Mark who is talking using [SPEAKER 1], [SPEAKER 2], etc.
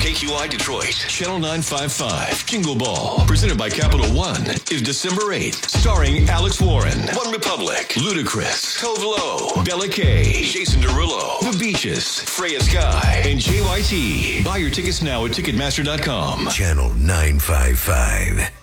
[SPEAKER 1] KQI Detroit, Channel 955, Jingle Ball, presented by Capital One, is December 8th, starring Alex Warren, One Republic, Ludacris, Tove Lo, Bella K, Jason Derulo, The Beaches, Freya Sky, and JYT. Buy your tickets now at Ticketmaster.com.
[SPEAKER 2] Channel 955.